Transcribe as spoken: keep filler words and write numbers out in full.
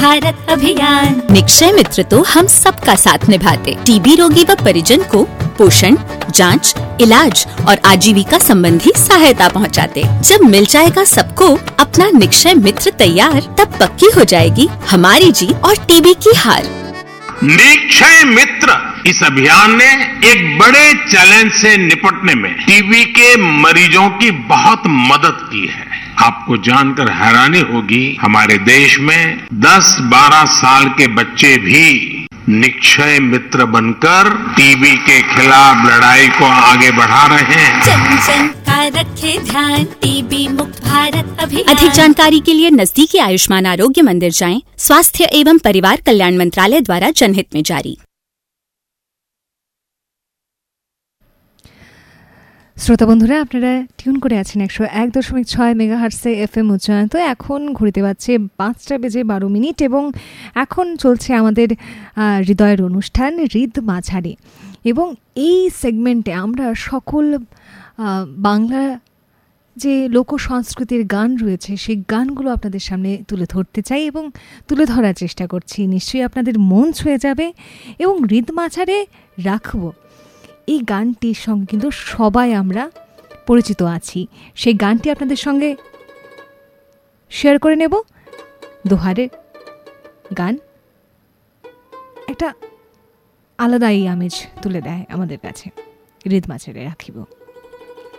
भारत अभियान। निक्षय मित्र तो हम सबका साथ निभाते, टीबी रोगी व परिजन को पोषण, जांच, इलाज और आजीविका संबंधी सहायता पहुंचाते। जब मिल जाएगा सबको अपना निक्षय मित्र तैयार, तब पक्की हो जाएगी हमारी जीत और टीबी की हार। निक्षय मित्र इस अभियान ने एक बड़े चैलेंज से निपटने में टीबी के मरीजों की बहुत मदद की है। आपको जानकर हैरानी होगी, हमारे देश में दस बारह साल के बच्चे भी निक्षय मित्र बनकर टीबी के खिलाफ लड़ाई को आगे बढ़ा रहे हैं। जन जन का रखे ध्यान, टीबी मुक्त भारत अभियान। अधिक जानकारी के लिए नजदीकी आयुष्मान आरोग्य मंदिर जाएं। स्वास्थ्य एवं परिवार कल्याण मंत्रालय द्वारा जनहित में जारी। শ্রোতা বন্ধুরা, আপনারা টিউন করে আছেন একশো এক দশমিক ছয় মেগাহার্টসে এফ এম উচ্চারণ। তো এখন ঘুরতে পাচ্ছে পাঁচটা বেজে বারো মিনিট এবং এখন চলছে আমাদের হৃদয়ের অনুষ্ঠান হৃদ মাঝারে। এবং এই সেগমেন্টে আমরা সকল বাংলা যে লোক সংস্কৃতির গান রয়েছে সেই গানগুলো আপনাদের সামনে তুলে ধরতে চাই এবং তুলে ধরার চেষ্টা করছি। নিশ্চয়ই আপনাদের মন ছুঁয়ে যাবে এবং হৃদ মাঝারে রাখবো। এই গানটির সঙ্গে কিন্তু সবাই আমরা পরিচিত আছি, সেই গানটি আপনাদের সঙ্গে শেয়ার করে নেব। দোহারের গান একটা আলাদাই আমেজ তুলে দেয় আমাদের কাছে। হৃদ মাঝারে রাখিব।